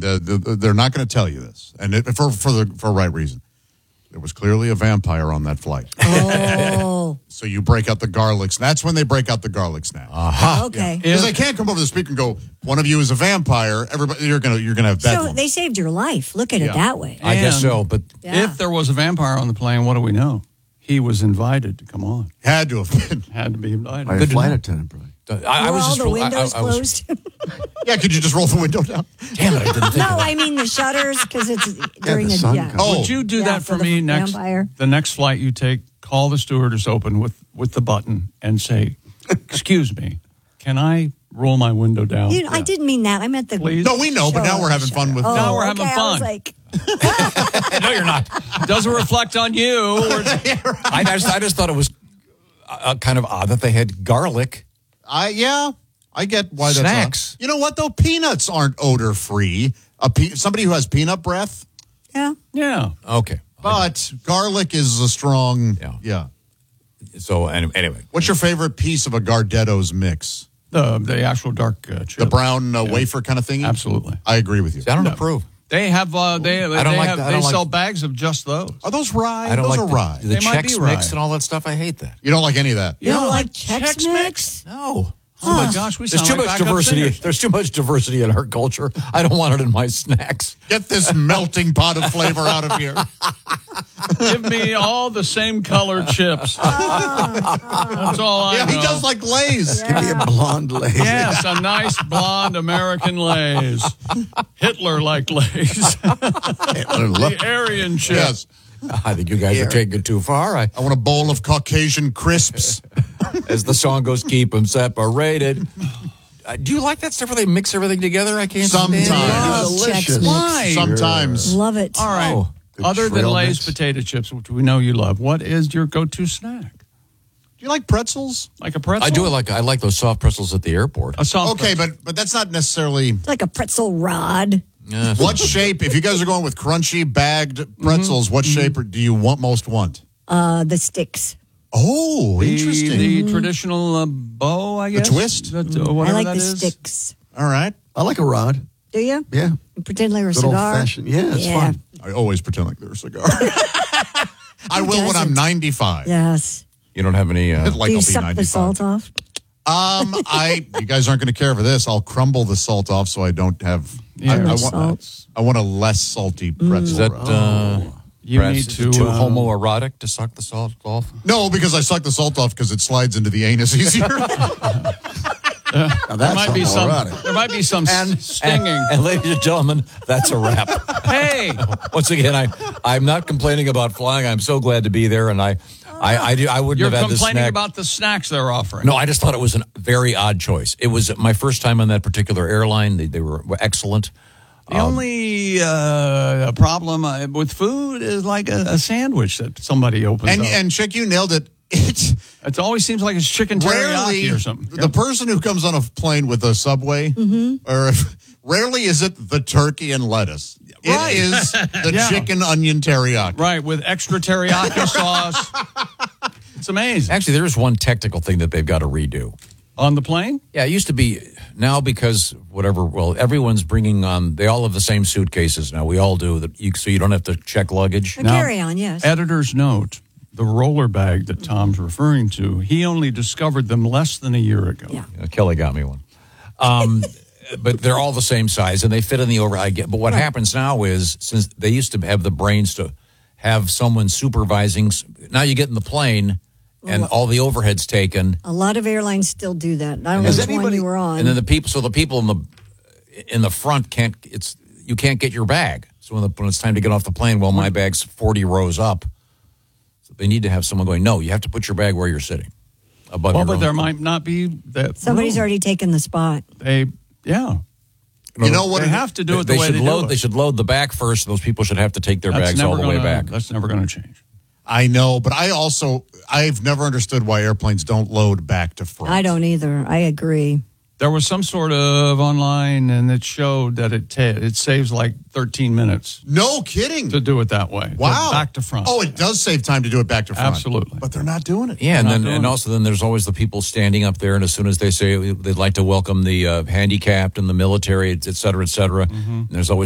they're not going to tell you this, and for a right reason. There was clearly a vampire on that flight. Oh. So you break out the garlic. That's when they break out the garlic snack. Okay. Because they can't come over the speaker and go, one of you is a vampire. Everybody, you're gonna have bad. So they saved your life. Look at it that way. I guess so. But if there was a vampire on the plane, what do we know? He was invited to come on. Had to have been. Had to be invited. By a flight attendant, probably. I was all just the windows closed. Yeah, could you just roll the window down? Damn it, I didn't think No, of that. I mean the shutters because it's during the the sun yeah. comes. Oh. Would you do Yeah, that for me next? vampire. The next flight you take, call the stewardess open with the button and say, "Excuse me, can I roll my window down?" I didn't mean that. I meant the. Please? No, we know, but now we're having fun with. Oh, Now we're having okay, fun. I was like, No, you're not. Doesn't reflect on you. I just thought it was kind of odd that they had garlic. I get why that's Snacks. You know what though? Peanuts aren't odor free. Somebody who has peanut breath, Yeah. Okay. but garlic is a strong. Yeah. So anyway, What's your favorite piece of a Gardetto's mix? The actual dark chip. The brown wafer kind of thing. Absolutely. I agree with you. see, I don't approve. They have they like- sell bags of just those. Are those rye? I don't Those like are rye. the They might Chex be Mix rye. and all that stuff. I hate that. You don't like any of that. you don't like Chex Chex Mix? No. Oh my gosh, we There's sound too like much backup diversity. singers. There's too much diversity in our culture. I don't want it in my snacks. Get this melting pot of flavor out of here. Give me all the same colored chips. That's all I know. He does like Lay's. Give me a blonde lace. Yes, a nice blonde American Lay's. Hitler liked Lay's. The Aryan chip. Yes. I think you guys are taking it too far. I want a bowl of Caucasian crisps. As the song goes, keep them separated. Do you like that stuff where they mix everything together? I can't Sometimes. stand it. Love delicious. Chex Mix. Why? Sometimes. Love it. All right. Oh, Other than trail Lay's mix. potato chips, which we know you love, what is your go-to snack? Do you like pretzels? Like a pretzel? I like those soft pretzels at the airport. A soft Okay, pretzel. but that's not necessarily. It's like a pretzel rod. Yeah. What shape? If you guys are going with crunchy bagged pretzels, what shape do you want? The sticks. Oh, interesting. The traditional bow, I guess. twist? Whatever I like that the is. sticks. All right. I like a rod. Do you? Yeah. Pretend like a Good cigar. old-fashioned. Yeah, it's fun. I always pretend like they're a cigar. I will when I'm doesn't? 95. Yes. You don't have any. Like Do I'll you be suck 95. the salt off? You guys aren't going to care for this. I'll crumble the salt off so I don't have. Yeah. I Salt. want. I want a less salty pretzel. Is that You perhaps need is to it too homoerotic. homoerotic to suck the salt off? No, because I suck the salt off because it slides into the anus easier. Now There that's might be homoerotic. There might be some stinging. And ladies and gentlemen, that's a wrap. Hey, Once again, I'm not complaining about flying. I'm so glad to be there, and I wouldn't you're have had this complaining snack. about the snacks they're offering. No, I just thought it was a very odd choice. It was my first time on that particular airline. They were excellent. The only problem with food is like a sandwich that somebody opens up. and Chick, you nailed it. It always seems like it's chicken Rarely, teriyaki or something. the person who comes on a plane with a Subway, or rarely is it the turkey and lettuce. Right. It is the Yeah. chicken onion teriyaki. Right, with extra teriyaki sauce. It's amazing. Actually, there is one technical thing that they've got to redo. On the plane? Yeah, it used to be now because whatever. Well, everyone's bringing on. They all have the same suitcases now. We all do that, so you don't have to check luggage. A carry-on, yes. Editor's note, the roller bag that Tom's referring to, he only discovered them less than a year ago. Yeah. Kelly got me one. But they're all the same size, and they fit in the over. But what happens now is, since they used to have the brains to have someone supervising, now you get in the plane, and all the overhead's taken. A lot of airlines still do that. I don't know which one you were on. And then the people in the front can't. You can't get your bag. So when it's time to get off the plane, well, my bag's 40 rows up. So they need to have someone going. No, you have to put your bag where you're sitting. Above Well, but there might not be that. Somebody's already taken the spot. Yeah. You know what? They have to do it the way they do it. They should load the back first. Those people should have to take their bags all the way back. That's never going to change. I know, but I've never understood why airplanes don't load back to front. I don't either. I agree. There was some sort of online, and it showed that it saves like 13 minutes No kidding. to do it that way. Wow. Back to front. Oh, it does save time to do it back to front. Absolutely. But they're not doing it. Yeah, They're not doing and it. also then there's always the people standing up there, and as soon as they say they'd like to welcome the handicapped and the military, et cetera, and there's always